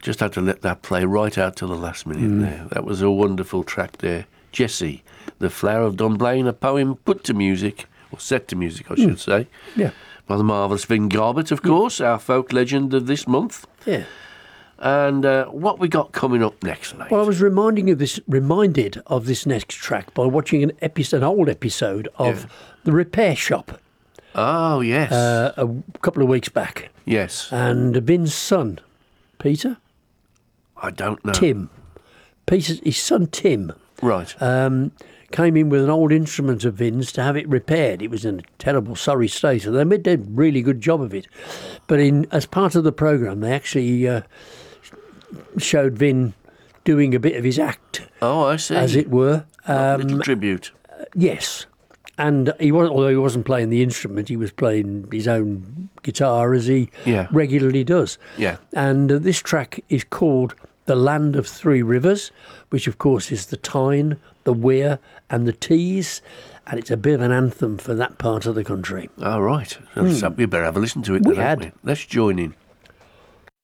Just had to let that play right out to the last minute there. That was a wonderful track there. Jessie, The Flower of Dunblane, a poem put to music, or set to music, I should say. Yeah. By the marvellous Vin Garbett, of course, our folk legend of this month. Yeah. And what we got coming up next, mate? Well, I was reminded of this next track by watching an old episode of The Repair Shop. Oh, yes. A couple of weeks back. Yes. And Vin's son, Peter? I don't know. Tim. His son Tim. Right. Came in with an old instrument of Vin's to have it repaired. It was in a terrible, sorry state, and they did a really good job of it. But as part of the programme, they actually showed Vin doing a bit of his act. Oh, I see. As it were. A little tribute. Yes. And although he wasn't playing the instrument, he was playing his own guitar as he regularly does. Yeah. And this track is called The Land of Three Rivers, which of course is the Tyne, the Wear and the Tees, and it's a bit of an anthem for that part of the country. All right. So we better have a listen to it then, haven't we? Let's join in.